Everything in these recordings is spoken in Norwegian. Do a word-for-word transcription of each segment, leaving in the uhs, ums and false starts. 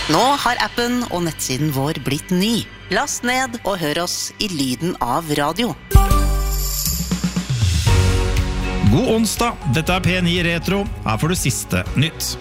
Nå har appen og nettsiden vår blitt ny. Last ned og hør oss i lyden av radio. God onsdag, dette er P ni Retro. Her får du siste nytt.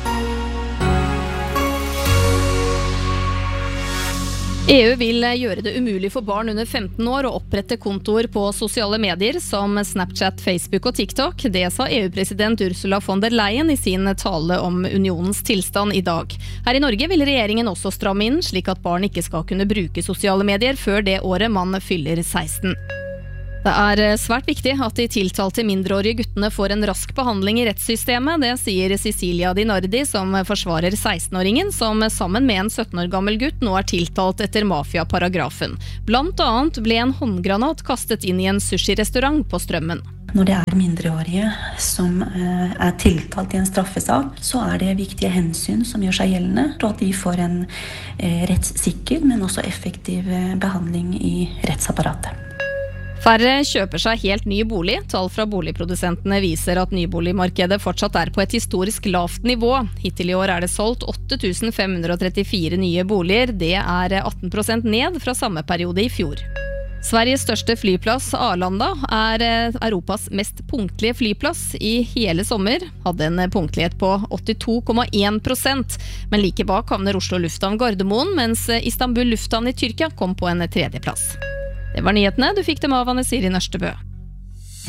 E U vil gjøre det umulig for barn under femten år å opprette kontoer på sosiale medier som Snapchat, Facebook og TikTok. Det sa E U-president Ursula von der Leyen i sin tale om unionens tilstand i dag. Her i Norge vil regjeringen også stramme inn, slik at barn ikke skal kunne bruke sosiale medier før det året man fyller seksten. Det er svært viktig at de tiltalte mindreårige guttene får en rask behandling i rettssystemet, det sier Cecilia Di Nardi, som forsvarer seksten-åringen, som sammen med en sytten år gammel gutt nå er tiltalt etter mafiaparagrafen. Blant annet ble en håndgranat kastet inn i en sushi-restaurant på Strømmen. Når det er mindreårige som er tiltalt i en straffesak, så er det viktige hensyn som gjør seg gjeldende, og at de får en rettssikker, men også effektiv behandling i rettsapparatet. Færre kjøper seg helt ny bolig. Tall fra boligprodusentene viser at nyboligmarkedet fortsatt er på et historisk lavt nivå. Hittil i år er det solgt åtte tusen fem hundre trettifire nye boliger. Det er atten prosent ned fra samme periode i fjor. Sveriges største flyplass, Arlanda, er Europas mest punktlige flyplass i hele sommer. Hadde en punktlighet på åttito komma én prosent, men like bak havner Oslo lufthavn Gardermoen, mens Istanbul lufthavn i Tyrkia kom på en tredjeplass. Det var nyhetene, du fikk dem av Anne Siri Nørstebø.